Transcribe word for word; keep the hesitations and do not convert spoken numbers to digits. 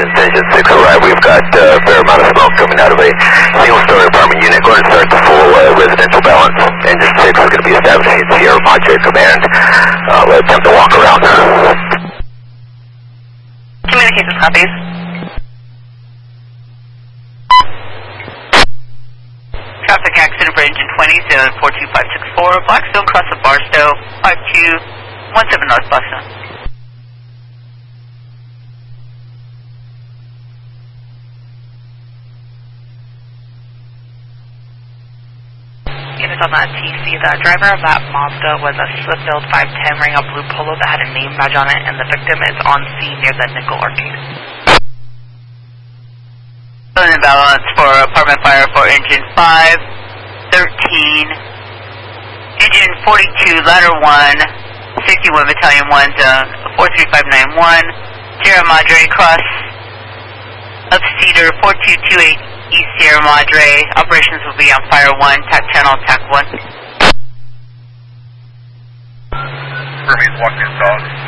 Engine six, alright, we've got uh, a fair amount of smoke coming out of a single-story apartment unit. Go ahead and start the full uh, residential balance. Engine six is going to be establishing its Sierra Madre command. Uh, let's attempt to walk around. Communications copies. Traffic accident for engine twenty, zone four two five six four, Blackstone, cross of Barstow, five two one seven North Boston. Units on that T C, the driver of that Mazda was a slip-built five ten wearing a blue polo that had a name badge on it, and the victim is on scene near the Nickel Arcade. Building balance for apartment fire for engine five, thirteen, engine forty-two, ladder one, sixty-one battalion one, zone four three five nine one, Sierra Madre, cross of Cedar, four two two eight East Sierra Madre. Operations will be on fire one, tac channel, tac one. Hermes walking dog.